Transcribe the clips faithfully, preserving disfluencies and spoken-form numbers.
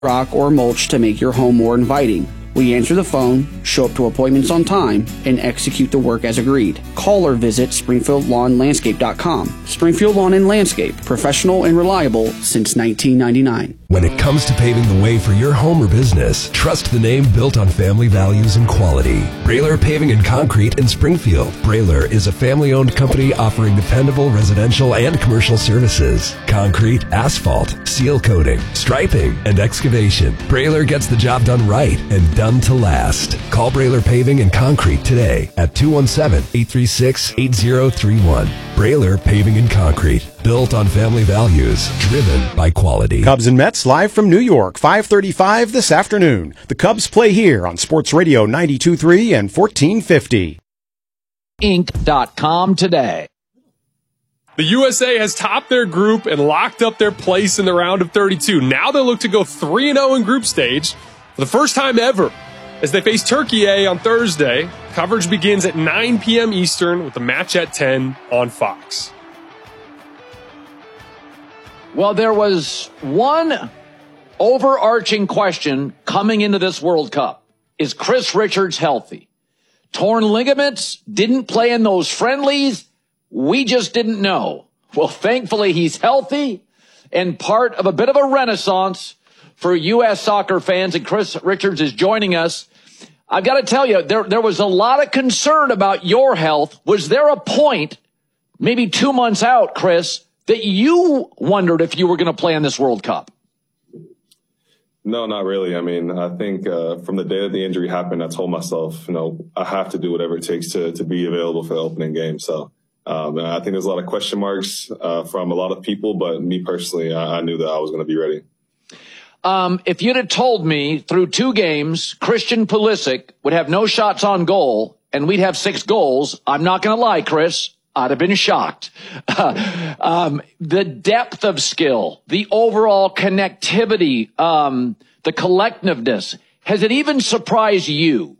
rock or mulch to make your home more inviting. We answer the phone, show up to appointments on time, and execute the work as agreed. Call or visit Springfield Lawn Landscape dot com. Springfield Lawn and Landscape, professional and reliable since nineteen ninety-nine. When it comes to paving the way for your home or business, trust the name built on family values and quality. Brailer Paving and Concrete in Springfield. Brailer is a family-owned company offering dependable residential and commercial services. Concrete, asphalt, seal coating, striping, and excavation. Brailer gets the job done right and done to last. Call Brailer Paving and Concrete today at two one seven, eight three six, eight zero three one. Brailer Paving and Concrete. Built on family values, driven by quality. Cubs and Mets live from New York, five thirty-five this afternoon. The Cubs play here on Sports Radio ninety-two point three and fourteen fifty. Inc dot com today. The U S A has topped their group and locked up their place in the round of thirty-two. Now they look to go three and oh in group stage for the first time ever as they face Turkey A on Thursday. Coverage begins at nine p.m. Eastern with the match at ten on Fox. Well, there was one overarching question coming into this World Cup. Is Chris Richards healthy? Torn ligaments, didn't play in those friendlies. We just didn't know. Well, thankfully, he's healthy and part of a bit of a renaissance for U S soccer fans, and Chris Richards is joining us. I've got to tell you, there, there was a lot of concern about your health. Was there a point, maybe two months out, Chris, that you wondered if you were going to play in this World Cup? No, not really. I mean, I think uh, from the day that the injury happened, I told myself, you know, I have to do whatever it takes to to be available for the opening game. So um, and I think there's a lot of question marks uh, from a lot of people, but me personally, I, I knew that I was going to be ready. Um, if you'd have told me through two games, Christian Pulisic would have no shots on goal and we'd have six goals, I'm not going to lie, Chris, I'd have been shocked. um, the depth of skill, the overall connectivity, um, the collectiveness, has it even surprised you?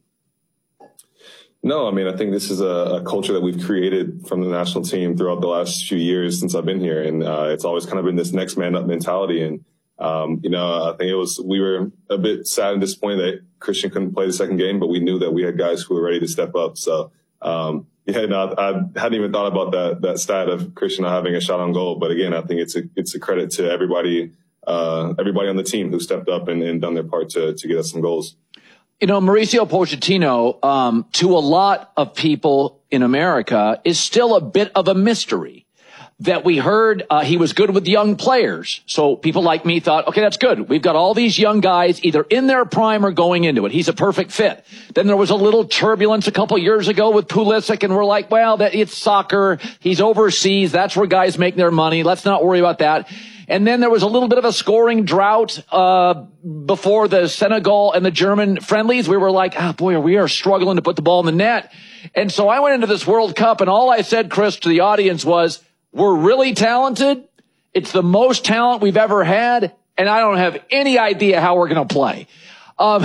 No, I mean, I think this is a, a culture that we've created from the national team throughout the last few years since I've been here. And uh, it's always kind of been this next man up mentality. And, um, you know, I think it was, we were a bit sad and disappointed that Christian couldn't play the second game, but we knew that we had guys who were ready to step up. So, um, Yeah, no, I hadn't even thought about that that stat of Christian not having a shot on goal. But again, I think it's a it's a credit to everybody uh, everybody on the team who stepped up and, and done their part to to get us some goals. You know, Mauricio Pochettino, um, to a lot of people in America, is still a bit of a mystery. That we heard uh, he was good with young players. So people like me thought, okay, that's good. We've got all these young guys either in their prime or going into it. He's a perfect fit. Then there was a little turbulence a couple years ago with Pulisic, and we're like, well, that it's soccer. He's overseas. That's where guys make their money. Let's not worry about that. And then there was a little bit of a scoring drought uh before the Senegal and the German friendlies. We were like, ah, oh, boy, we are struggling to put the ball in the net. And so I went into this World Cup, and all I said, Chris, to the audience was, we're really talented. It's the most talent we've ever had, and I don't have any idea how we're going to play. Um,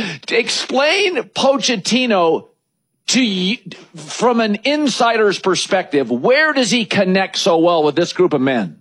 explain Pochettino to you, from an insider's perspective. Where does he connect so well with this group of men?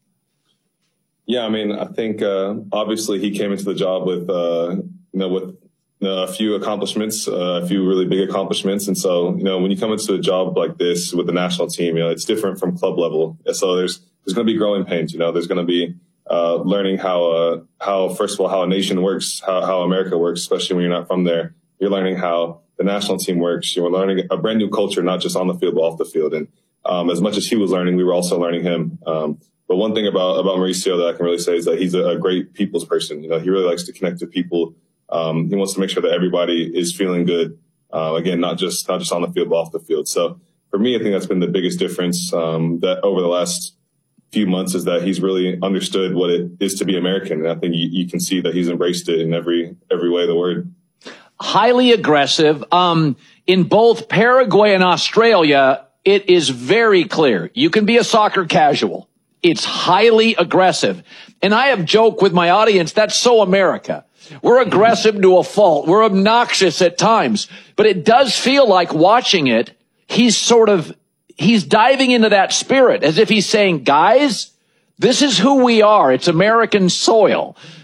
Yeah, I mean, I think uh, obviously he came into the job with uh, you know with a few accomplishments, uh, a few really big accomplishments. And so, you know, when you come into a job like this with the national team, you know, it's different from club level. So there's, there's going to be growing pains, you know, there's going to be, uh, learning how, uh, how, first of all, how a nation works, how, how America works, especially when you're not from there. You're learning how the national team works. You're learning a brand new culture, not just on the field, but off the field. And, um, as much as he was learning, we were also learning him. Um, but one thing about, about Mauricio that I can really say is that he's a, a great people's person. You know, he really likes to connect to people. Um, he wants to make sure that everybody is feeling good. Uh, again, not just, not just on the field, but off the field. So for me, I think that's been the biggest difference, um, that over the last few months is that he's really understood what it is to be American. And I think you, you can see that he's embraced it in every, every way of the word. Highly aggressive. Um, in both Paraguay and Australia, it is very clear. You can be a soccer casual. It's highly aggressive. And I have joked with my audience, that's so America. We're aggressive to a fault. We're obnoxious at times. But it does feel like watching it, he's sort of, he's diving into that spirit as if he's saying, guys, this is who we are. It's American soil.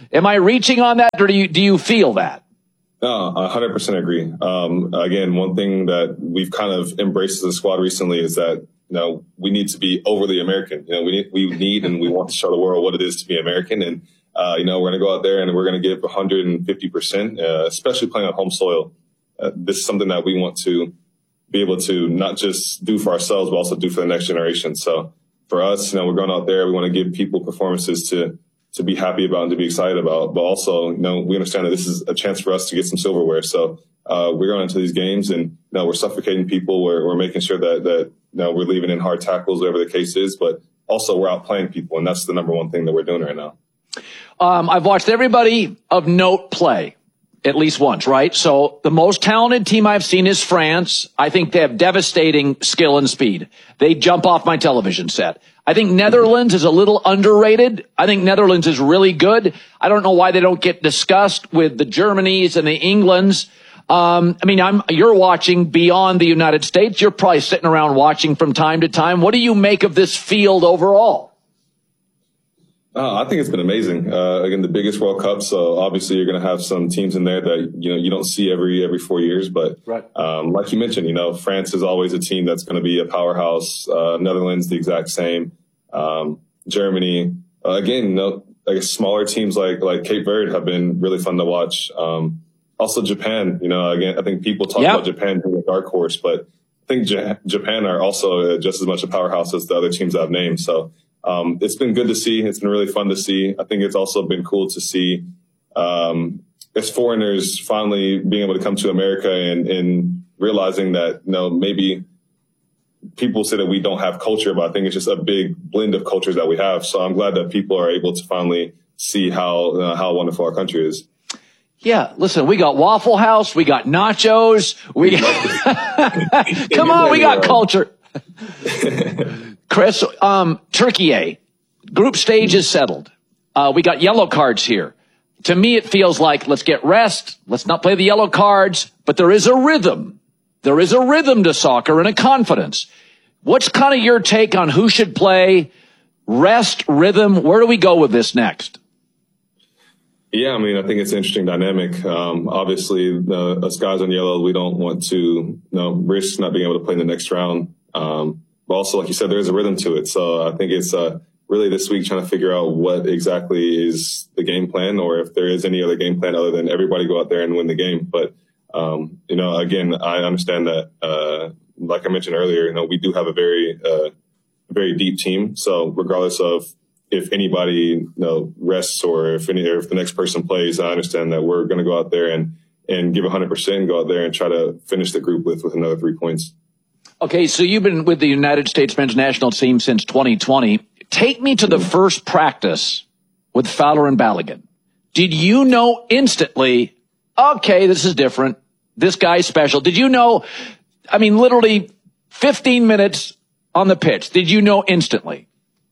Am I reaching on that, or do you, do you feel that? No, I one hundred percent agree. Um, again, one thing that we've kind of embraced as a squad recently is that, you know, we need to be overly American. You know, we need, we need and we want to show the world what it is to be American. And, uh, you know, we're going to go out there and we're going to give one hundred fifty percent, uh, especially playing on home soil. Uh, this is something that we want to be able to not just do for ourselves, but also do for the next generation. So for us, you know, we're going out there. We want to give people performances to, to be happy about and to be excited about. But also, you know, we understand that this is a chance for us to get some silverware. So, uh, we're going into these games and, you know, we're suffocating people. We're, we're making sure that, that, you know, we're leaving in hard tackles, whatever the case is, but also we're outplaying people. And that's the number one thing that we're doing right now. Um, I've watched everybody of note play at least once, right? So the most talented team I've seen is France. I think they have devastating skill and speed. They jump off my television set. I think Netherlands is a little underrated. I think Netherlands is really good. I don't know why they don't get discussed with the Germanys and the Englands. Um, I mean, I'm, you're watching beyond the United States. You're probably sitting around watching from time to time. What do you make of this field overall? Uh, I think it's been amazing. Uh, again, the biggest World Cup. So obviously you're going to have some teams in there that, you know, you don't see every, every four years. But, right. um, like you mentioned, you know, France is always a team that's going to be a powerhouse. Uh, Netherlands, the exact same. Um, Germany, uh, again, you know, I guess smaller teams like, like Cape Verde have been really fun to watch. Um, also Japan, you know, again, I think people talk yep. about Japan being a dark horse, but I think J- Japan are also just as much a powerhouse as the other teams I've named. So, Um, it's been good to see. It's been really fun to see. I think it's also been cool to see, um, as foreigners finally being able to come to America and, and realizing that, you know, maybe people say that we don't have culture, but I think it's just a big blend of cultures that we have. So I'm glad that people are able to finally see how, uh, how wonderful our country is. Yeah, listen, we got Waffle House, we got nachos, we got, come on, we got culture. Chris, um, Turkey A, group stage is settled. Uh, we got yellow cards here. To me, it feels like let's get rest. Let's not play the yellow cards, but there is a rhythm. There is a rhythm to soccer and a confidence. What's kind of your take on who should play, rest, rhythm? Where do we go with this next? Yeah, I mean, I think it's an interesting dynamic. Um, obviously, uh, us guys on yellow, we don't want to, you know, risk not being able to play in the next round. Um, But also, like you said, there is a rhythm to it. So I think it's uh, really this week trying to figure out what exactly is the game plan, or if there is any other game plan other than everybody go out there and win the game. But, um, you know, again, I understand that, uh, like I mentioned earlier, you know, we do have a very, uh, very deep team. So regardless of if anybody, you know, rests or if any, or if the next person plays, I understand that we're going to go out there and, and give one hundred percent and go out there and try to finish the group with, with another three points. Okay, so you've been with the United States men's national team since twenty twenty. Take me to the first practice with Fowler and Balogun. Did you know instantly, okay, this is different. This guy's special. Did you know, I mean, literally fifteen minutes on the pitch, did you know instantly?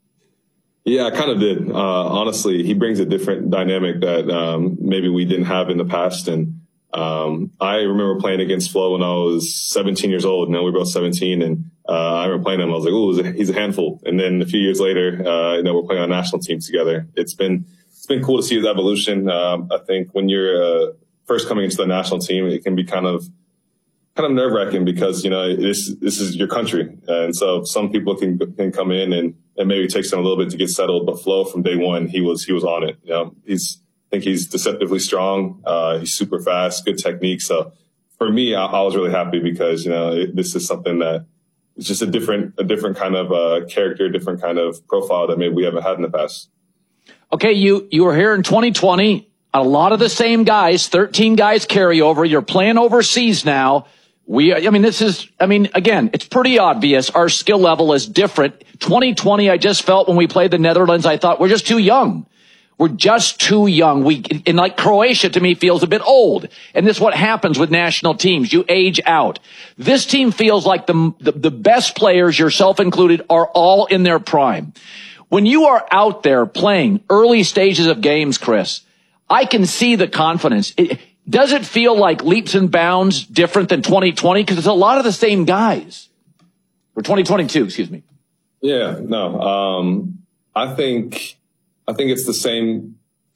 Yeah, I kind of did. Uh, honestly, he brings a different dynamic that um, maybe we didn't have in the past. And Um, I remember playing against Flo when I was seventeen years old. You know, we were both seventeen, and uh, I remember playing him. I was like, "Ooh, he's a handful." And then a few years later, uh, you know, we're playing on national teams together. It's been it's been cool to see his evolution. Um, I think when you're uh, first coming into the national team, it can be kind of kind of nerve wracking because you know this this is your country, and so some people can can come in and and maybe it takes them a little bit to get settled. But Flo, from day one, he was he was on it. You know, he's I think he's deceptively strong. Uh, he's super fast, good technique. So for me, I, I was really happy because, you know, it, this is something that is just a different, a different kind of uh, character, different kind of profile that maybe we haven't had in the past. Okay, you, you were here in twenty twenty. A lot of the same guys, thirteen guys carry over. You're playing overseas now. We, I mean, this is, I mean, again, it's pretty obvious. Our skill level is different. twenty twenty, I just felt when we played the Netherlands, I thought we're just too young. We're just too young. We, and like Croatia to me feels a bit old. And this is what happens with national teams. You age out. This team feels like the, the, the best players, yourself included, are all in their prime. When you are out there playing early stages of games, Chris, I can see the confidence. It, does it feel like leaps and bounds different than twenty twenty? Because it's a lot of the same guys. Or twenty twenty-two, excuse me. Yeah, no. Um, I think... I think it's the same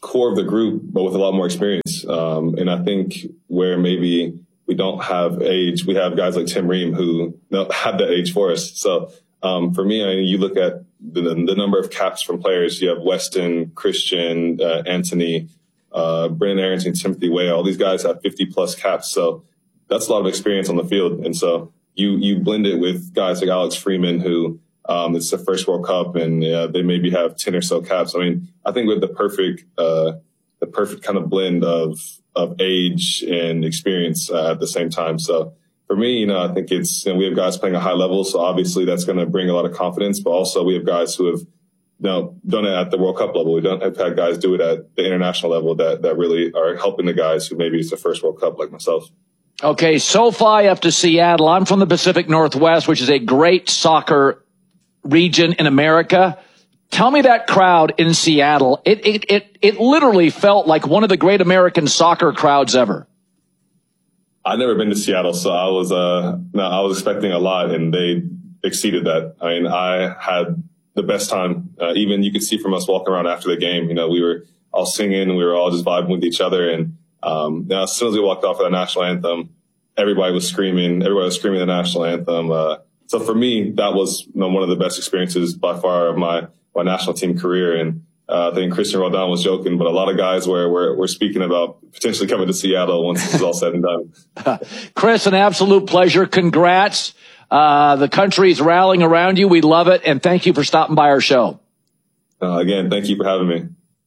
core of the group, but with a lot more experience. Um, and I think where maybe we don't have age, we have guys like Tim Ream who have that age for us. So um, for me, I mean, you look at the, the number of caps from players. You have Weston, Christian, uh, Anthony, uh, Brendan Arrington, Timothy Way. All these guys have fifty plus caps. So that's a lot of experience on the field. And so you you blend it with guys like Alex Freeman, who um, it's their first World Cup, and uh, they maybe have ten or so caps. I mean, I think we have the perfect uh, the perfect kind of blend of of age and experience uh, at the same time. So for me, you know, I think it's, you know, we have guys playing a high level, so obviously that's going to bring a lot of confidence. But also we have guys who have, you know, done it at the World Cup level. We don't have had guys do it at the international level that that really are helping the guys who maybe it's the first World Cup, like myself. Okay, SoFi up to Seattle. I'm from the Pacific Northwest, which is a great soccer region in America. Tell me that crowd in Seattle. It it it it literally felt like one of the great American soccer crowds ever. I've never been to Seattle, so I was uh no, I was expecting a lot, and they exceeded that. I mean, I had the best time. Uh, even you could see from us walking around after the game, you know, we were all singing and we were all just vibing with each other. And um, now as soon as we walked off of the national anthem, everybody was screaming. Everybody was screaming the national anthem. Uh, so for me, that was, you know, one of the best experiences by far of my my national team career. And Uh, I think Christian Roldan was joking, but a lot of guys were, were, were speaking about potentially coming to Seattle once this is all said and done. Chris, an absolute pleasure. Congrats. Uh, the country's rallying around you. We love it. And thank you for stopping by our show. Uh, again, thank you for having me.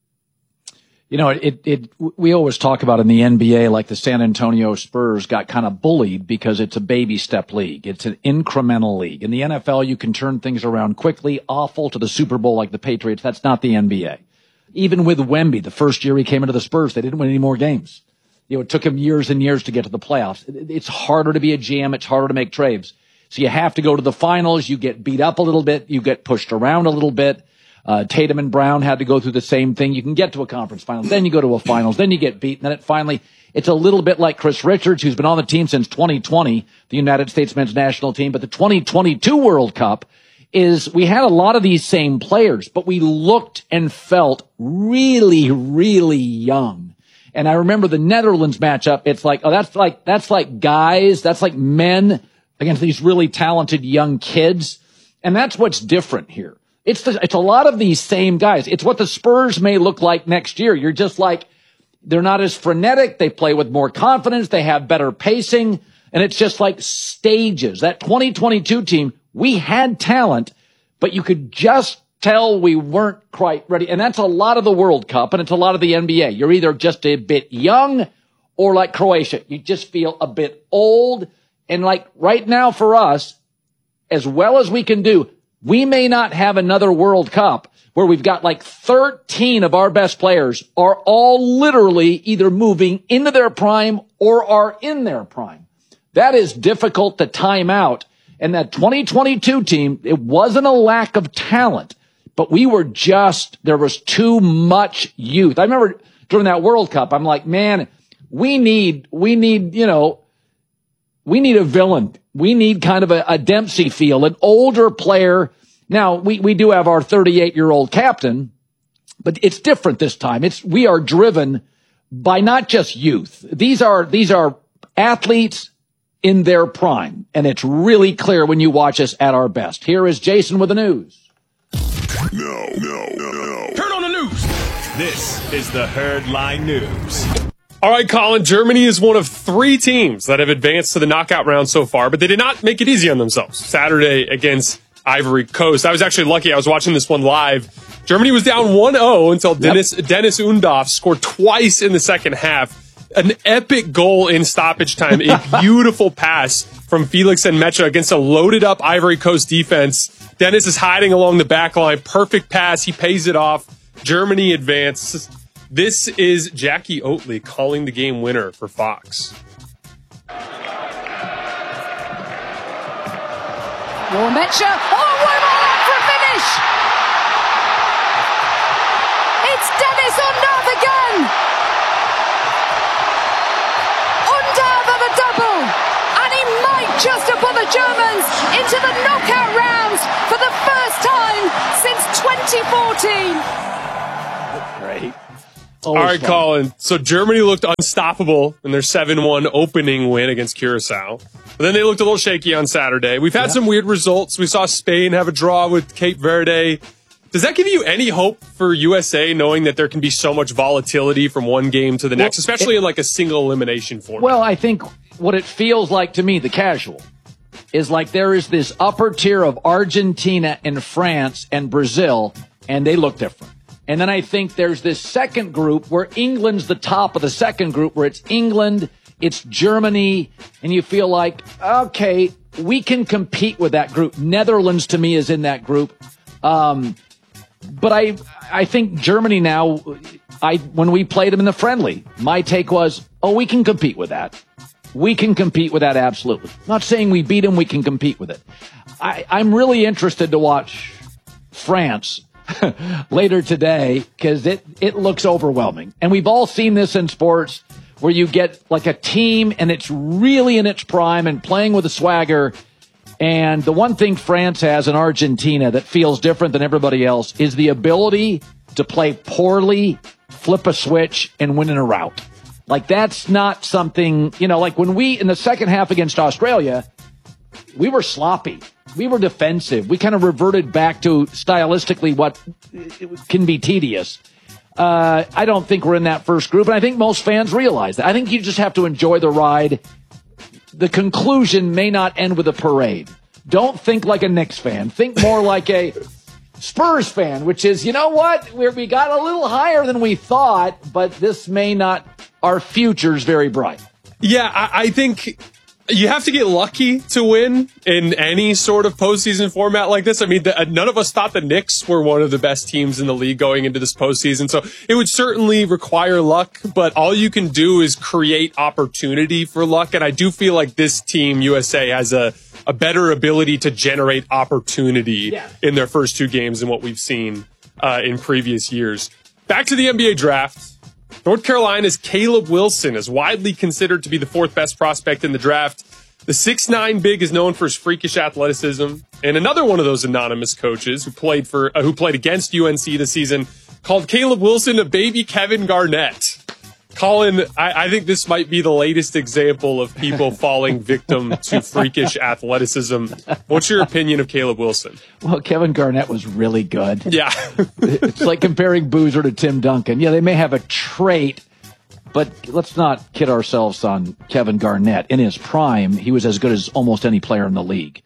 You know, it, it, we always talk about in the N B A, like the San Antonio Spurs got kind of bullied because it's a baby step league. It's an incremental league. In the N F L, you can turn things around quickly, awful to the Super Bowl like the Patriots. That's not the N B A. Even with Wemby, the first year he came into the Spurs, they didn't win any more games. You know, it took him years and years to get to the playoffs. It's harder to be a G M. It's harder to make trades. So you have to go to the finals. You get beat up a little bit. You get pushed around a little bit. Uh, Tatum and Brown had to go through the same thing. You can get to a conference finals, then you go to a finals, then you get beat, and then it finally, it's a little bit like Chris Richards, who's been on the team since twenty twenty, the United States men's national team, but the twenty twenty-two World Cup is, we had a lot of these same players, but we looked and felt really, really young. And I remember the Netherlands matchup, it's like, oh, that's like, that's like guys, that's like men against these really talented young kids. And that's what's different here. It's the, it's a lot of these same guys. It's what the Spurs may look like next year. You're just like, they're not as frenetic. They play with more confidence. They have better pacing. And it's just like stages. That twenty twenty-two team, we had talent, but you could just tell we weren't quite ready. And that's a lot of the World Cup, and it's a lot of the N B A. You're either just a bit young or like Croatia. You just feel a bit old. And like right now for us, as well as we can do, we may not have another World Cup where we've got like thirteen of our best players are all literally either moving into their prime or are in their prime. That is difficult to time out. And that twenty twenty-two team, it wasn't a lack of talent, but we were just, there was too much youth. I remember during that World Cup, I'm like, man, we need, we need, you know, we need a villain. We need kind of a, a Dempsey feel, an older player. Now, we, we do have our thirty-eight-year-old captain, but it's different this time. It's, we are driven by not just youth. These are, these are athletes in their prime, and it's really clear when you watch us at our best. Here is Jason with the news. No, no, no, no. Turn on the news. This is the Herd Line News. All right, Colin, Germany is one of three teams that have advanced to the knockout round so far, but they did not make it easy on themselves Saturday against Ivory Coast. I was actually lucky. I was watching this one live. Germany was down one oh until yep. Dennis, Dennis Undorf scored twice in the second half. An epic goal in stoppage time. A beautiful pass from Felix Nmecha against a loaded-up Ivory Coast defense. Dennis is hiding along the back line. Perfect pass. He pays it off. Germany advances. This is Jackie Oatley calling the game winner for Fox. Nmecha. Oh, what a for a finish! It's Dennis Undorf again! Undorf at the double! And he might just have put the Germans into the knockout rounds for the first time since twenty fourteen. Great. All right, fun. Colin. So Germany looked unstoppable in their seven one opening win against Curacao. But then they looked a little shaky on Saturday. We've had yeah. some weird results. We saw Spain have a draw with Cape Verde. Does that give you any hope for U S A, knowing that there can be so much volatility from one game to the next, well, especially it, in like a single elimination format? Well, I think what it feels like to me, the casual, is like there is this upper tier of Argentina and France and Brazil, and they look different. And then I think there's this second group where England's the top of the second group, where it's England, it's Germany, and you feel like, okay, we can compete with that group. Netherlands, to me, is in that group. Um, but I I think Germany now, I when we played them in the friendly, my take was, oh, we can compete with that. We can compete with that, absolutely. Not saying we beat them, we can compete with it. I, I'm really interested to watch France later today, because it, it looks overwhelming. And we've all seen this in sports where you get like a team and it's really in its prime and playing with a swagger. And the one thing France has in Argentina that feels different than everybody else is the ability to play poorly, flip a switch, and win in a rout. Like, that's not something, you know, like when we, in the second half against Australia, we were sloppy. We were defensive. We kind of reverted back to stylistically what can be tedious. Uh, I don't think we're in that first group, and I think most fans realize that. I think you just have to enjoy the ride. The conclusion may not end with a parade. Don't think like a Knicks fan. Think more like a Spurs fan, which is, you know what? We're, we got a little higher than we thought, but this may not, our future's very bright. Yeah, I, I think you have to get lucky to win in any sort of postseason format like this. I mean, the, none of us thought the Knicks were one of the best teams in the league going into this postseason, so it would certainly require luck, but all you can do is create opportunity for luck, and I do feel like this team, U S A, has a, a better ability to generate opportunity yeah. in their first two games than what we've seen uh, in previous years. Back to the N B A draft. North Carolina's Caleb Wilson is widely considered to be the fourth best prospect in the draft. The six nine big is known for his freakish athleticism. And another one of those anonymous coaches who played for uh, who played against U N C this season called Caleb Wilson a baby Kevin Garnett. Colin, I, I think this might be the latest example of people falling victim to freakish athleticism. What's your opinion of Caleb Wilson? Well, Kevin Garnett was really good. Yeah. It's like comparing Boozer to Tim Duncan. Yeah, they may have a trait, but let's not kid ourselves on Kevin Garnett. In his prime, he was as good as almost any player in the league.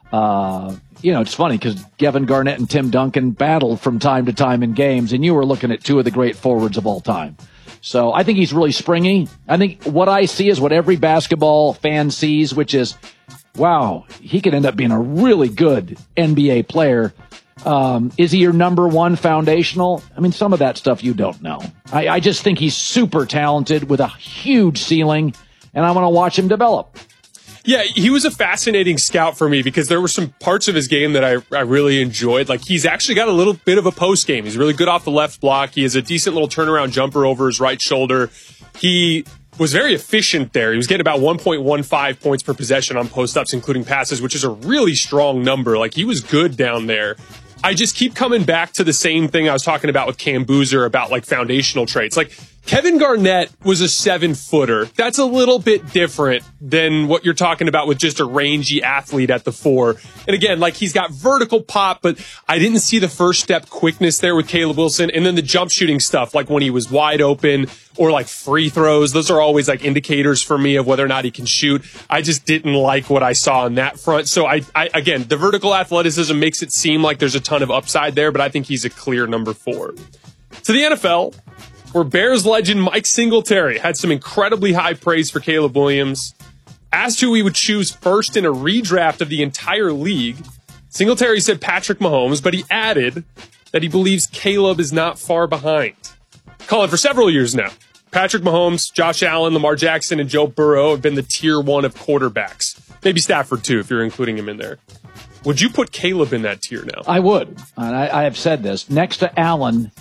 Uh, you know, it's funny because Kevin Garnett and Tim Duncan battled from time to time in games, and you were looking at two of the great forwards of all time. So I think he's really springy. I think what I see is what every basketball fan sees, which is, wow, he could end up being a really good N B A player. Um, is he your number one foundational? I mean, some of that stuff you don't know. I, I just think he's super talented with a huge ceiling, and I want to watch him develop. Yeah, he was a fascinating scout for me because there were some parts of his game that I, I really enjoyed. Like, he's actually got a little bit of a post game. He's really good off the left block. He has a decent little turnaround jumper over his right shoulder. He was very efficient there. He was getting about one point one five points per possession on post-ups, including passes, which is a really strong number. Like, he was good down there. I just keep coming back to the same thing I was talking about with Cam Boozer about, like, foundational traits. Like, Kevin Garnett was a seven-footer. That's a little bit different than what you're talking about with just a rangy athlete at the four. And again, like, he's got vertical pop, but I didn't see the first step quickness there with Caleb Wilson. And then the jump shooting stuff, like when he was wide open or like free throws, those are always like indicators for me of whether or not he can shoot. I just didn't like what I saw on that front. So I, I again, the vertical athleticism makes it seem like there's a ton of upside there, but I think he's a clear number four. To the N F L, where Bears legend Mike Singletary had some incredibly high praise for Caleb Williams. Asked who he would choose first in a redraft of the entire league, Singletary said Patrick Mahomes, but he added that he believes Caleb is not far behind. Colin, for several years now, Patrick Mahomes, Josh Allen, Lamar Jackson, and Joe Burrow have been the tier one of quarterbacks. Maybe Stafford, too, if you're including him in there. Would you put Caleb in that tier now? I would. And I, I have said this. Next to Allen,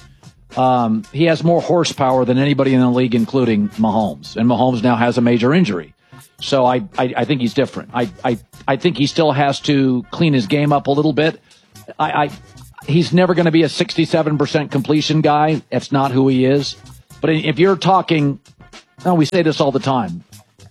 Um, he has more horsepower than anybody in the league, including Mahomes. And Mahomes now has a major injury. So I, I, I think he's different. I, I, I think he still has to clean his game up a little bit. I, I he's never going to be a sixty-seven percent completion guy. That's not who he is. But if you're talking, oh, we say this all the time,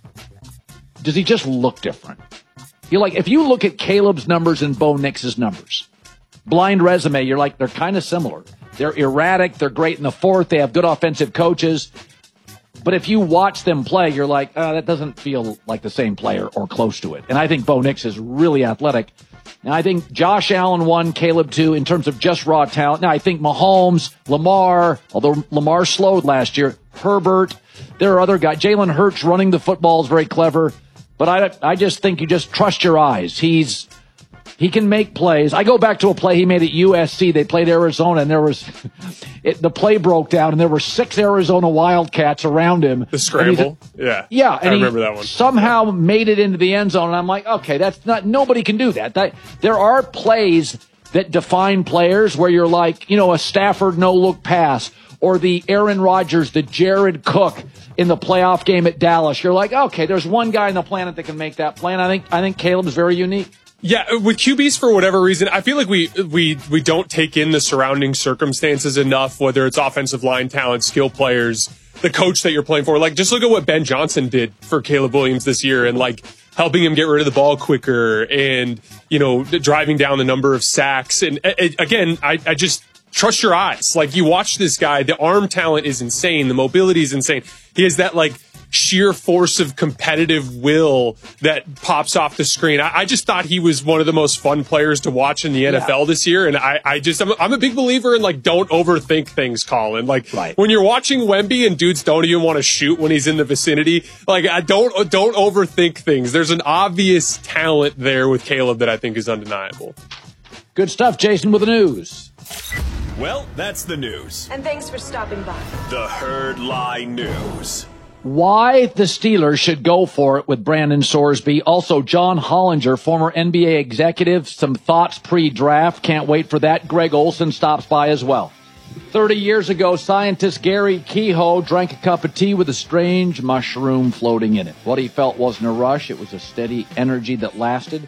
does he just look different? You're like, if you look at Caleb's numbers and Bo Nix's numbers, blind resume, you're like, they're kind of similar. They're erratic. They're great in the fourth. They have good offensive coaches. But if you watch them play, you're like, oh, that doesn't feel like the same player or close to it. And I think Bo Nix is really athletic. Now, I think Josh Allen one, Caleb two in terms of just raw talent. Now, I think Mahomes, Lamar, although Lamar slowed last year, Herbert, there are other guys. Jalen Hurts running the football is very clever. But I, I just think you just trust your eyes. He's He can make plays. I go back to a play he made at U S C. They played Arizona, and there was it, the play broke down, and there were six Arizona Wildcats around him. The scramble, yeah, yeah. And I remember that one. Somehow made it into the end zone, and I'm like, okay, that's not. Nobody can do that. That there are plays that define players where you're like, you know, a Stafford no look pass, or the Aaron Rodgers, the Jared Cook in the playoff game at Dallas. You're like, okay, there's one guy on the planet that can make that play, and I think I think Caleb's very unique. Yeah, with Q Bs, for whatever reason, I feel like we we we don't take in the surrounding circumstances enough, whether it's offensive line talent, skill players, the coach that you're playing for. Like, just look at what Ben Johnson did for Caleb Williams this year, and like helping him get rid of the ball quicker, and you know, driving down the number of sacks. And it, again, I, I just trust your eyes. Like, you watch this guy, the arm talent is insane, the mobility is insane. He has that like sheer force of competitive will that pops off the screen. I, I just thought he was one of the most fun players to watch in the N F L yeah. this year. And I, I just, I'm a, I'm a big believer in like, don't overthink things, Colin. Like right. when you're watching Wemby and dudes don't even want to shoot when he's in the vicinity, like I don't, don't overthink things. There's an obvious talent there with Caleb that I think is undeniable. Good stuff, Jason, with the news. Well, that's the news. And thanks for stopping by. The Herd Lie News. Why the Steelers should go for it with Brandon Sorsby. Also, John Hollinger, former N B A executive. Some thoughts pre-draft. Can't wait for that. Greg Olson stops by as well. thirty years ago, scientist Gary Kehoe drank a cup of tea with a strange mushroom floating in it. What he felt wasn't a rush. It was a steady energy that lasted.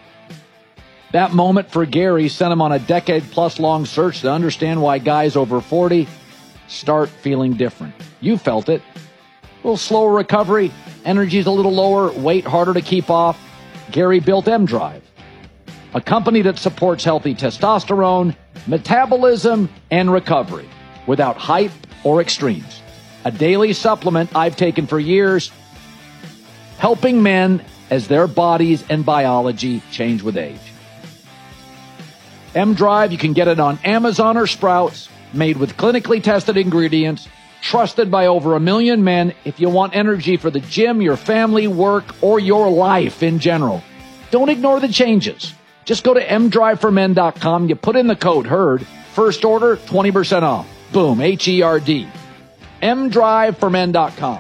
That moment for Gary sent him on a decade-plus long search to understand why guys over forty start feeling different. You felt it. A little slower recovery, energy's a little lower, weight harder to keep off. Gary built M-Drive, a company that supports healthy testosterone, metabolism, and recovery without hype or extremes. A daily supplement I've taken for years, helping men as their bodies and biology change with age. M-Drive, you can get it on Amazon or Sprouts, made with clinically tested ingredients, trusted by over a million men. If you want energy for the gym, your family, work, or your life in general, don't ignore the changes. Just go to m drive for men dot com. You put in the code HERD. First order, twenty percent off. Boom, H E R D. m drive for men dot com.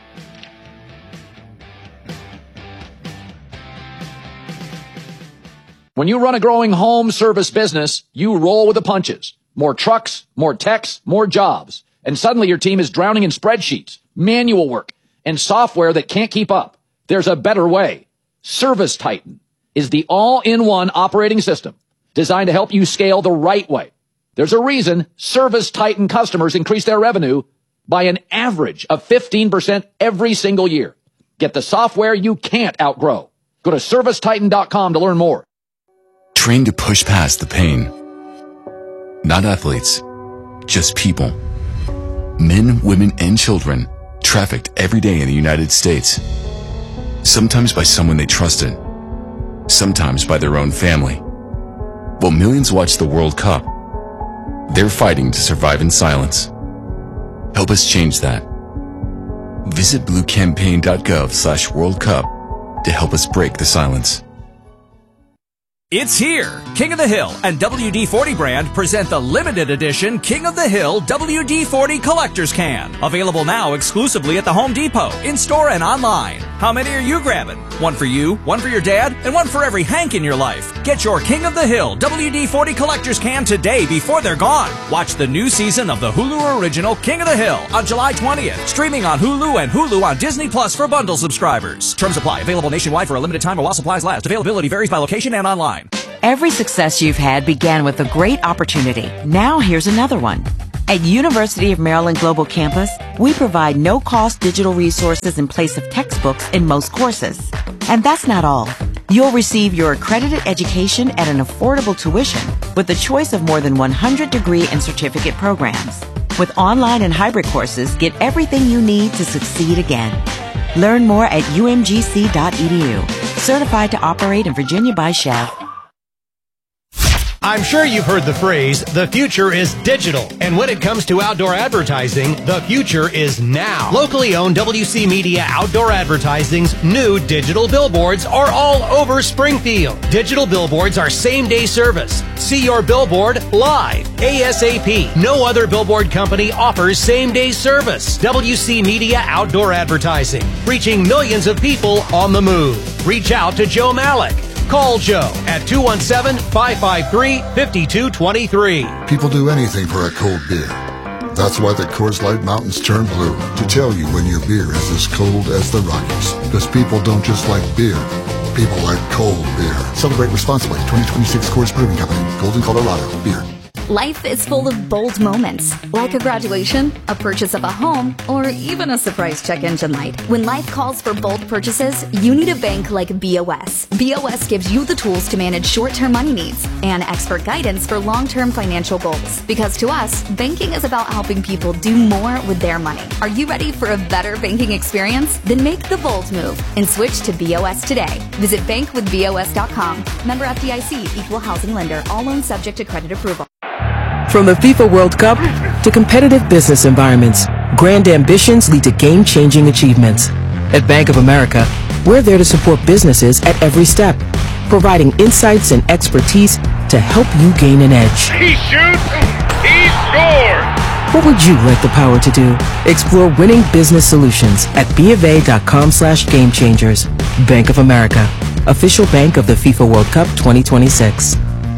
When you run a growing home service business, you roll with the punches. More trucks, more techs, more jobs. And suddenly your team is drowning in spreadsheets, manual work, and software that can't keep up. There's a better way. Service Titan is the all-in-one operating system designed to help you scale the right way. There's a reason Service Titan customers increase their revenue by an average of fifteen percent every single year. Get the software you can't outgrow. Go to service titan dot com to learn more. Train to push past the pain. Not athletes, just people. Men, women, and children trafficked every day in the United States. Sometimes by someone they trusted, sometimes by their own family. While millions watch the World Cup, they're fighting to survive in silence. Help us change that. Visit blue campaign dot gov slash World Cup to help us break the silence. It's here! King of the Hill and W D forty brand present the limited edition King of the Hill W D forty Collector's Can. Available now exclusively at the Home Depot, in-store and online. How many are you grabbing? One for you, one for your dad, and one for every Hank in your life. Get your King of the Hill W D forty Collector's Can today before they're gone. Watch the new season of the Hulu original King of the Hill on July twentieth. Streaming on Hulu and Hulu on Disney Plus for bundle subscribers. Terms apply. Available nationwide for a limited time while supplies last. Availability varies by location and online. Every success you've had began with a great opportunity. Now here's another one. At University of Maryland Global Campus, we provide no-cost digital resources in place of textbooks in most courses. And that's not all. You'll receive your accredited education at an affordable tuition with a choice of more than one hundred degree and certificate programs. With online and hybrid courses, get everything you need to succeed again. Learn more at U M G C dot E D U. Certified to operate in Virginia by Chef. I'm sure you've heard the phrase, the future is digital. And when it comes to outdoor advertising, the future is now. Locally owned W C Media Outdoor Advertising's new digital billboards are all over Springfield. Digital billboards are same-day service. See your billboard live, ASAP. No other billboard company offers same-day service. W C Media Outdoor Advertising, reaching millions of people on the move. Reach out to Joe Malik. Call Joe at two one seven, five five three, five two two three. People do anything for a cold beer. That's why the Coors Light Mountains turn blue, to tell you when your beer is as cold as the Rockies. Because people don't just like beer, people like cold beer. Celebrate responsibly. twenty twenty-six Coors Brewing Company, Golden, Colorado. Beer. Life is full of bold moments, like a graduation, a purchase of a home, or even a surprise check engine light. When life calls for bold purchases, you need a bank like B O S. B O S gives you the tools to manage short-term money needs and expert guidance for long-term financial goals. Because to us, banking is about helping people do more with their money. Are you ready for a better banking experience? Then make the bold move and switch to B O S today. Visit bank with B O S dot com. Member F D I C, Equal Housing Lender. All loans subject to credit approval. From the FIFA World Cup to competitive business environments, grand ambitions lead to game-changing achievements. At Bank of America, we're there to support businesses at every step, providing insights and expertise to help you gain an edge. He shoots, he scores! What would you like the power to do? Explore winning business solutions at BofA.com slash game changers. Bank of America, official bank of the FIFA World Cup twenty twenty-six.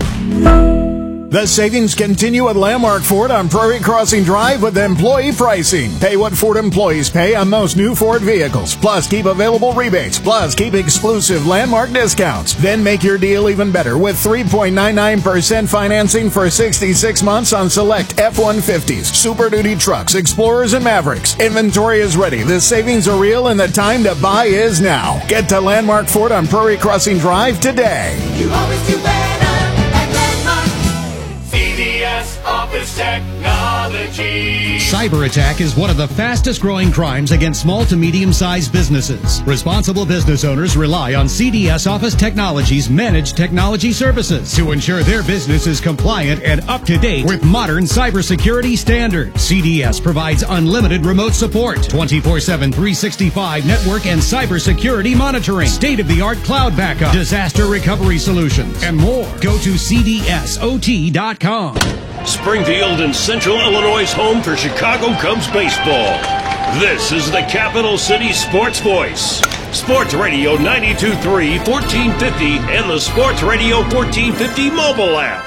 The savings continue at Landmark Ford on Prairie Crossing Drive with employee pricing. Pay what Ford employees pay on most new Ford vehicles. Plus, keep available rebates. Plus, keep exclusive Landmark discounts. Then make your deal even better with three point nine nine percent financing for sixty-six months on select F one fifties, Super Duty trucks, Explorers, and Mavericks. Inventory is ready. The savings are real, and the time to buy is now. Get to Landmark Ford on Prairie Crossing Drive today. You always do better at Landmark. C D S Office Technology. Cyber attack is one of the fastest growing crimes against small to medium-sized businesses. Responsible business owners rely on C D S Office Technology's managed technology services to ensure their business is compliant and up to date with modern cybersecurity standards. C D S provides unlimited remote support, twenty-four seven, three sixty-five network and cybersecurity monitoring, state-of-the-art cloud backup, disaster recovery solutions, and more. Go to C D S O T dot com. Springfield and Central Illinois' home for Chicago Cubs baseball. This is the Capital City Sports Voice. Sports Radio ninety-two point three, fourteen fifty, and the Sports Radio fourteen fifty mobile app.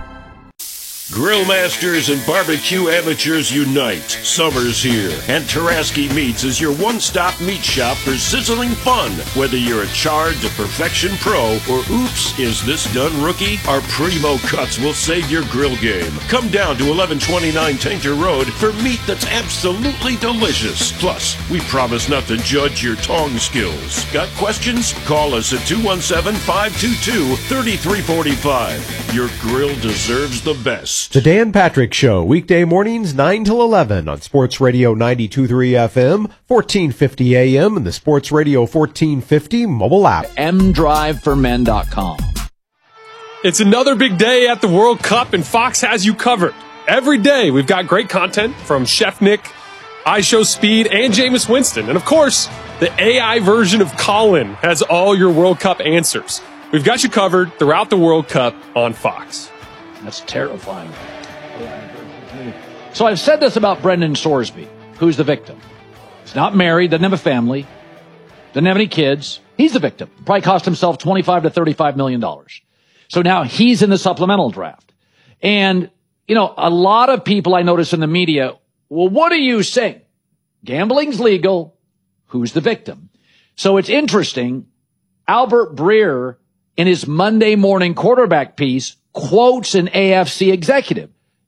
Grill masters and barbecue amateurs unite. Summer's here, and Taraski Meats is your one-stop meat shop for sizzling fun. Whether you're a charred to perfection pro or oops, is this done rookie? Our primo cuts will save your grill game. Come down to eleven twenty-nine Tainter Road for meat that's absolutely delicious. Plus, we promise not to judge your tong skills. Got questions? Call us at two one seven, five two two, three three four five. Your grill deserves the best. The Dan Patrick Show, weekday mornings nine till eleven on Sports Radio ninety-two point three F M, fourteen fifty A M, and the Sports Radio fourteen fifty mobile app. M drive for men dot com. It's another big day at the World Cup, and Fox has you covered. Every day, we've got great content from Chef Nick, iShowSpeed, and Jameis Winston. And, of course, the A I version of Colin has all your World Cup answers. We've got you covered throughout the World Cup on Fox. That's terrifying. So I've said this about Brendan Sorsby, who's the victim. He's not married, doesn't have a family, doesn't have any kids. He's the victim. Probably cost himself twenty-five to thirty-five million dollars. So now he's in the supplemental draft. And, you know, a lot of people I notice in the media, well, what are you saying? Gambling's legal. Who's the victim? So it's interesting. Albert Breer, in his Monday morning quarterback piece, quotes an A F C executive.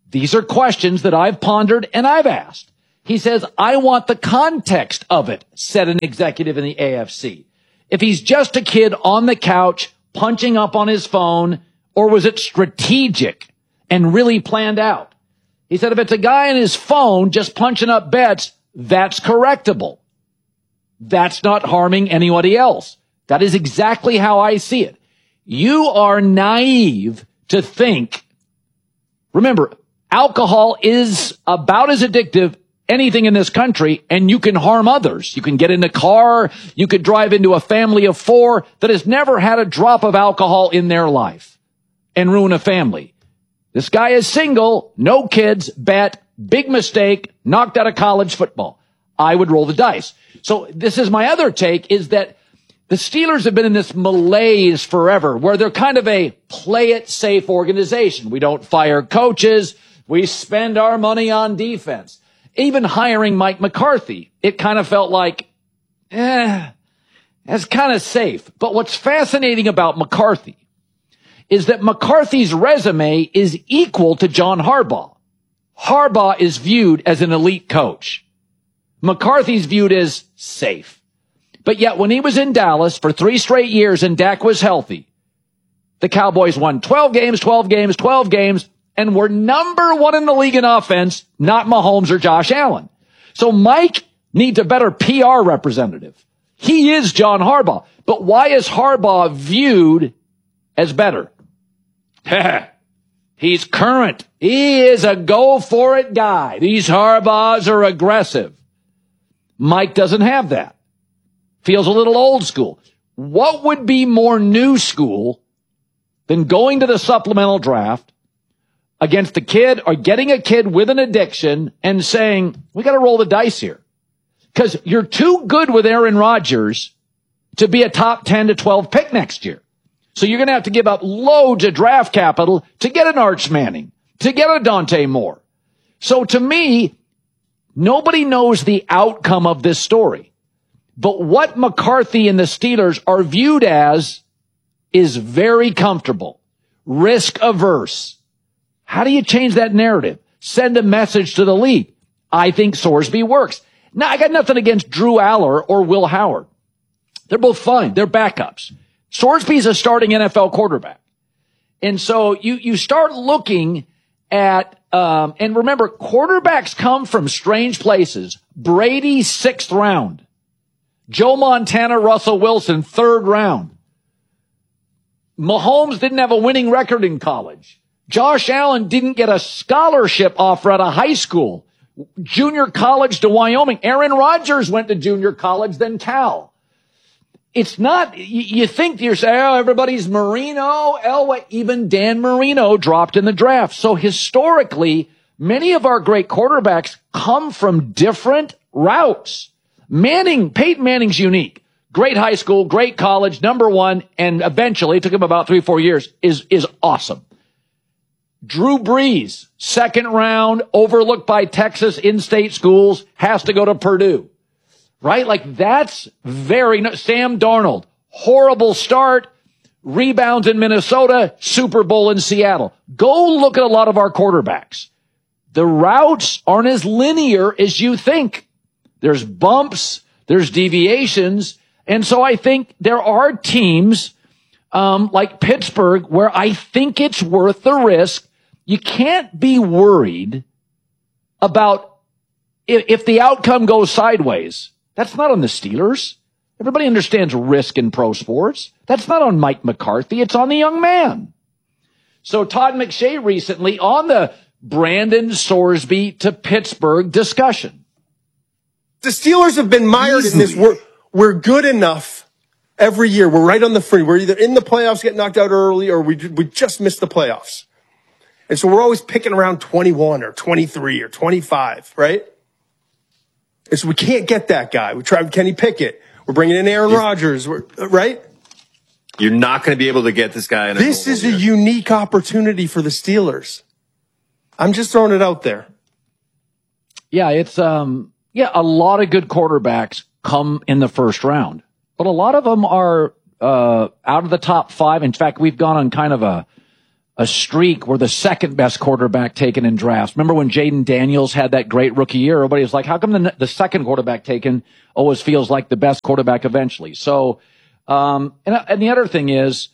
These are questions that I've pondered and I've asked. He says, I want the context of it, said an executive in the A F C. If he's just a kid on the couch, punching up on his phone, or was it strategic and really planned out? He said, if it's a guy on his phone just punching up bets, that's correctable. That's not harming anybody else. That is exactly how I see it. You are naive to think, remember, alcohol is about as addictive anything in this country, and you can harm others. You can get in a car, you could drive into a family of four that has never had a drop of alcohol in their life and ruin a family. This guy is single, no kids, bet, big mistake, knocked out of college football. I would roll the dice. So this is my other take, is that the Steelers have been in this malaise forever, where they're kind of a play-it-safe organization. We don't fire coaches. We spend our money on defense. Even hiring Mike McCarthy, it kind of felt like, eh, that's kind of safe. But what's fascinating about McCarthy is that McCarthy's resume is equal to John Harbaugh. Harbaugh is viewed as an elite coach. McCarthy's viewed as safe. But yet when he was in Dallas for three straight years and Dak was healthy, the Cowboys won twelve games, twelve games, twelve games, and were number one in the league in offense, not Mahomes or Josh Allen. So Mike needs a better P R representative. He is John Harbaugh. But why is Harbaugh viewed as better? He's current. He is a go-for-it guy. These Harbaughs are aggressive. Mike doesn't have that. Feels a little old school. What would be more new school than going to the supplemental draft against a kid or getting a kid with an addiction and saying, we got to roll the dice here? Because you're too good with Aaron Rodgers to be a top ten to twelve pick next year. So you're going to have to give up loads of draft capital to get an Arch Manning, to get a Dante Moore. So to me, nobody knows the outcome of this story. But what McCarthy and the Steelers are viewed as is very comfortable, risk averse. How do you change that narrative? Send a message to the league. I think Sorsby works. Now, I got nothing against Drew Aller or Will Howard. They're both fine. They're backups. Sorsby's a starting N F L quarterback. And so you, you start looking at, um, and remember, quarterbacks come from strange places. Brady, sixth round. Joe Montana, Russell Wilson, third round. Mahomes didn't have a winning record in college. Josh Allen didn't get a scholarship offer out of high school. Junior college to Wyoming. Aaron Rodgers went to junior college, then Cal. It's not, you think to yourself, oh, everybody's Marino, Elway. Even Dan Marino dropped in the draft. So historically, many of our great quarterbacks come from different routes. Manning, Peyton Manning's unique. Great high school, great college, number one, and eventually, it took him about three, four years, is, is awesome. Drew Brees, second round, overlooked by Texas in-state schools, has to go to Purdue. Right? Like, that's very, Sam Darnold, horrible start, rebounds in Minnesota, Super Bowl in Seattle. Go look at a lot of our quarterbacks. The routes aren't as linear as you think. There's bumps, there's deviations, and so I think there are teams um, like Pittsburgh where I think it's worth the risk. You can't be worried about if, if the outcome goes sideways. That's not on the Steelers. Everybody understands risk in pro sports. That's not on Mike McCarthy. It's on the young man. So Todd McShay recently on the Brandon Sorsby to Pittsburgh discussion. The Steelers have been mired Easily. in this. We're, we're good enough every year. We're right on the fringe. We're either in the playoffs, get knocked out early, or we we just missed the playoffs. And so we're always picking around twenty-one or twenty-three or twenty-five, right? And so we can't get that guy. We tried Kenny Pickett. We're bringing in Aaron Rodgers, we're, right? You're not going to be able to get this guy in a This is year. a unique opportunity for the Steelers. I'm just throwing it out there. Yeah, it's um yeah, a lot of good quarterbacks come in the first round, but a lot of them are uh out of the top five. In fact, we've gone on kind of a a streak. We're the second best quarterback taken in drafts. Remember when Jaden Daniels had that great rookie year? Everybody was like, how come the, the second quarterback taken always feels like the best quarterback eventually? So, um, and, and the other thing is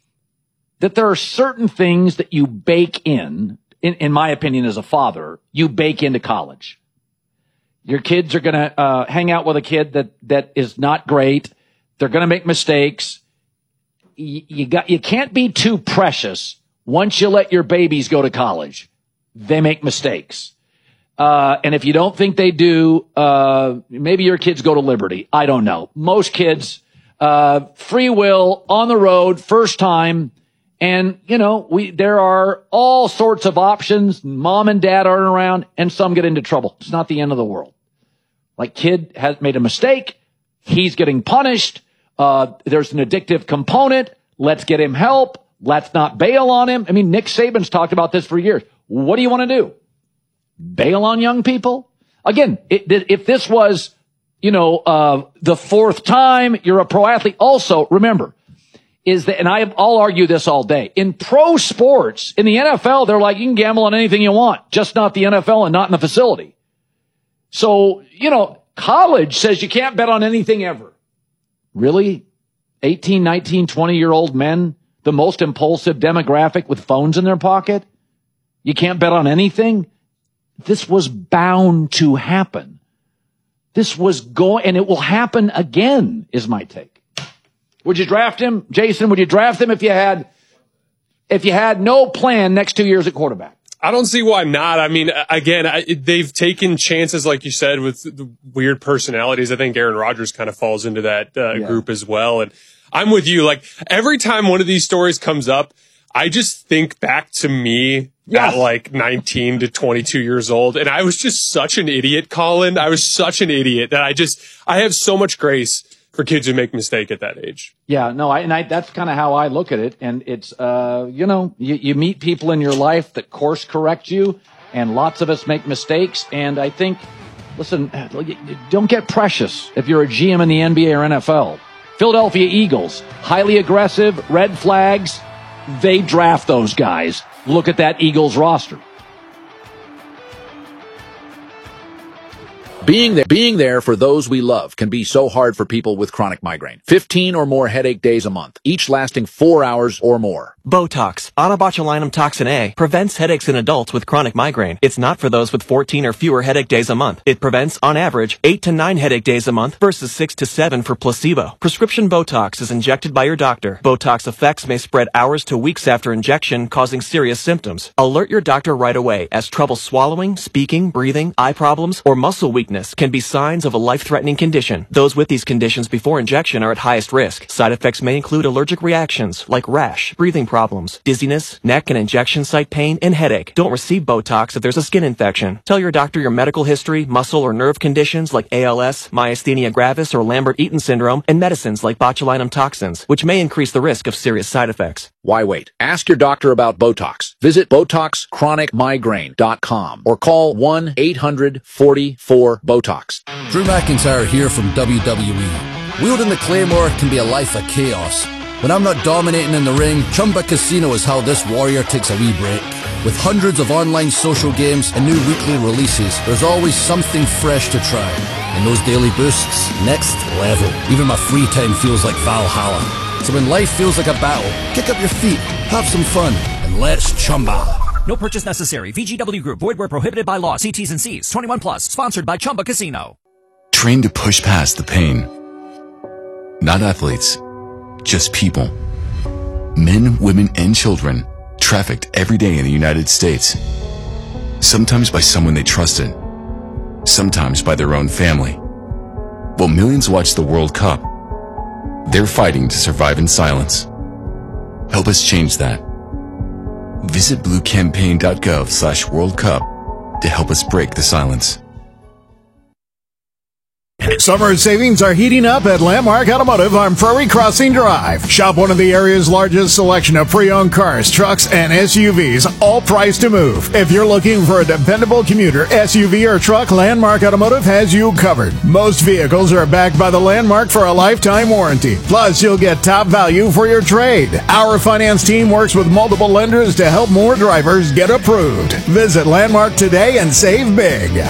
that there are certain things that you bake in, in, in my opinion as a father, you bake into college. Your kids are going to uh, hang out with a kid that, that is not great. They're going to make mistakes. You, you got, you can't be too precious once you let your babies go to college. They make mistakes. Uh, and if you don't think they do, uh, maybe your kids go to Liberty. I don't know. Most kids, uh, free will, on the road, first time. And, you know, we, there are all sorts of options. Mom and dad aren't around, and some get into trouble. It's not the end of the world. Like, kid has made a mistake. He's getting punished. Uh, there's an addictive component. Let's get him help. Let's not bail on him. I mean, Nick Saban's talked about this for years. What do you want to do? Bail on young people? Again, it, if this was, you know, uh, the fourth time you're a pro athlete, also remember, is that, and I, I'll argue this all day, in pro sports, in the N F L, they're like, you can gamble on anything you want, just not the N F L and not in the facility. So, you know, college says you can't bet on anything ever. Really? eighteen, nineteen, twenty-year-old men, the most impulsive demographic with phones in their pocket? You can't bet on anything? This was bound to happen. This was going, and it will happen again, is my take. Would you draft him? Jason, would you draft him if you had, if you had no plan next two years at quarterback? I don't see why not. I mean, again, I, they've taken chances, like you said, with the weird personalities. I think Aaron Rodgers kind of falls into that uh, yeah. group as well. And I'm with you. Like, every time one of these stories comes up, I just think back to me yes. at like nineteen to twenty-two years old. And I was just such an idiot, Colin. I was such an idiot that I just, I have so much grace for kids who make mistake at that age. Yeah, no, I, and I, that's kind of how I look at it. And it's, uh, you know, you, you meet people in your life that course correct you, and lots of us make mistakes. And I think, listen, don't get precious if you're a G M in the N B A or N F L. Philadelphia Eagles, highly aggressive, red flags. They draft those guys. Look at that Eagles roster. Being there, being there for those we love can be so hard for people with chronic migraine. fifteen or more headache days a month, each lasting four hours or more. Botox, onabotulinum toxin A, prevents headaches in adults with chronic migraine. It's not for those with fourteen or fewer headache days a month. It prevents, on average, eight to nine headache days a month versus six to seven for placebo. Prescription Botox is injected by your doctor. Botox effects may spread hours to weeks after injection, causing serious symptoms. Alert your doctor right away, as trouble swallowing, speaking, breathing, eye problems, or muscle weakness can be signs of a life-threatening condition. Those with these conditions before injection are at highest risk. Side effects may include allergic reactions like rash, breathing problems, dizziness, neck and injection site pain, and headache. Don't receive Botox if there's a skin infection. Tell your doctor your medical history, muscle or nerve conditions like A L S, myasthenia gravis, or Lambert-Eaton syndrome, and medicines like botulinum toxins, which may increase the risk of serious side effects. Why wait? Ask your doctor about Botox. Visit Botox Chronic Migraine dot com or call one eight hundred forty-four Botox. Drew McIntyre here from W W E. Wielding the Claymore can be a life of chaos. When I'm not dominating in the ring, Chumba Casino is how this warrior takes a wee break. With hundreds of online social games and new weekly releases, there's always something fresh to try. And those daily boosts, next level. Even my free time feels like Valhalla. So when life feels like a battle, kick up your feet, have some fun, and let's chumba. No purchase necessary. V G W Group. Void where prohibited by law. See T's and C's. twenty-one plus. Sponsored by Chumba Casino. Train to push past the pain. Not athletes, just people. Men, women, and children trafficked every day in the United States. Sometimes by someone they trusted. Sometimes by their own family. While millions watch the World Cup, they're fighting to survive in silence. Help us change that. Visit blue campaign dot gov slash World Cup to help us break the silence. It's Summer savings are heating up at Landmark Automotive on Prairie Crossing Drive. Shop one of the area's largest selection of pre-owned cars, trucks, and S U Vs, all priced to move. If you're looking for a dependable commuter, S U V, or truck, Landmark Automotive has you covered. Most vehicles are backed by the Landmark for a lifetime warranty. Plus, you'll get top value for your trade. Our finance team works with multiple lenders to help more drivers get approved. Visit Landmark today and save big.